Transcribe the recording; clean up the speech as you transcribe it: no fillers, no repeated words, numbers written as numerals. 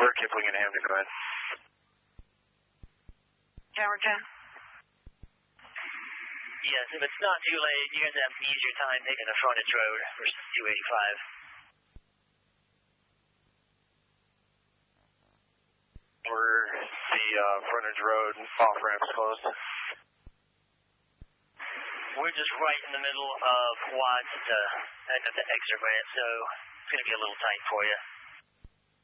for Kipling and Hamden, go ahead. Tower 10. Yes, if it's not too late, you're going to have an easier time taking the frontage road versus 285. Where the frontage road off-ramp's closed. We're just right in the middle of Watts at the exit ramp, so it's going to be a little tight for you.